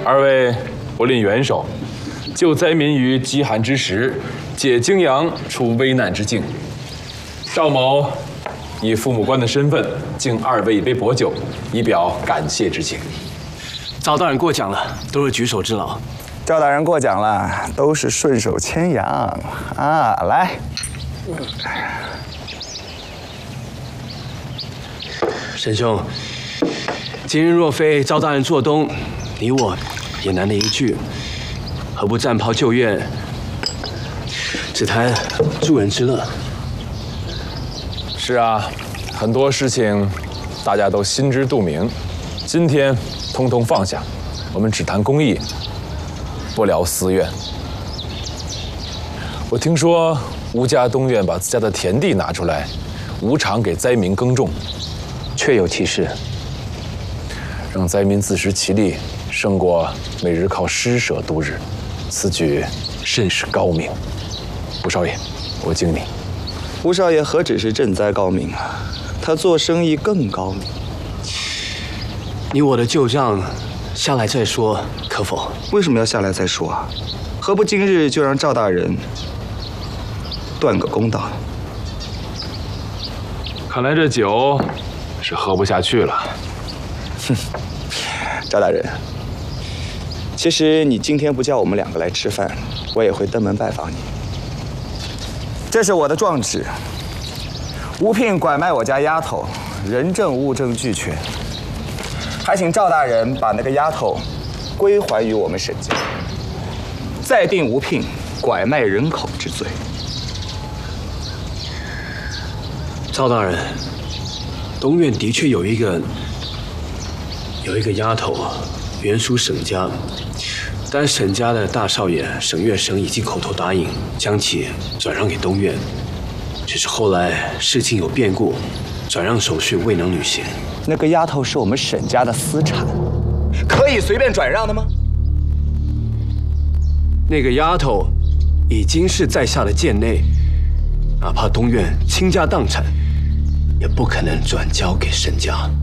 二位不吝援手，救灾民于饥寒之时，解泾阳出危难之境。赵某以父母官的身份敬二位一杯薄酒，以表感谢之情。 赵大人过奖了，都是举手之劳。 赵大人过奖了，都是顺手牵羊啊！来， 沈兄，今日若非赵大人做东，你我也难得一聚，何不战袍旧怨，只谈助人之乐？ 是啊，很多事情大家都心知肚明，今天通通放下，我们只谈公义，不聊私怨。我听说吴家东院把自家的田地拿出来，无偿给灾民耕种， 确有其事。 让灾民自食其力，胜过每日靠施舍度日，此举甚是高明。吴少爷，我敬你。 吴少爷何止是赈灾高明啊，他做生意更高明。 你我的旧账下来再说，可否？ 为什么要下来再说啊？何不今日就让赵大人断个公道呢？ 看来这酒是喝不下去了。 哼，赵大人，其实你今天不叫我们两个来吃饭，我也会登门拜访你。这是我的状纸，吴聘拐卖我家丫头，人证物证俱全，还请赵大人把那个丫头归还于我们沈家，再定吴聘拐卖人口之罪。 赵大人，东院的确有一个丫头，原属沈家，但沈家的大少爷沈月生已经口头答应将其转让给东院，只是后来事情有变故，转让手续未能履行。 那个丫头是我们沈家的私产，可以随便转让的吗？ 那个丫头已经是在下的贱内，哪怕东院倾家荡产，也不可能转交给沈家。